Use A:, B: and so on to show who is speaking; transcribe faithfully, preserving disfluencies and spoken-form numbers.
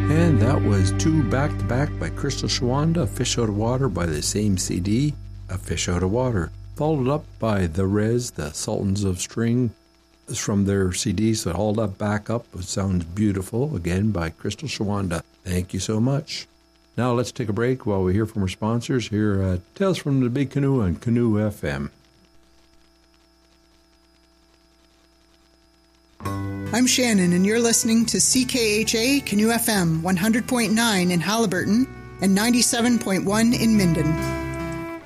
A: And that was two back-to-back by Crystal Shawanda, A Fish Out of Water by the same C D, A Fish Out of Water. Followed up by The Rez, the Sultans of String, from their C D, so All That Back Up. It sounds beautiful, again by Crystal Shawanda. Thank you so much. Now let's take a break while we hear from our sponsors here at Tales from the Big Canoe on Canoe F M.
B: I'm Shannon, and you're listening to C K H A Canoe F M one hundred point nine in Halliburton and ninety-seven point one in Minden.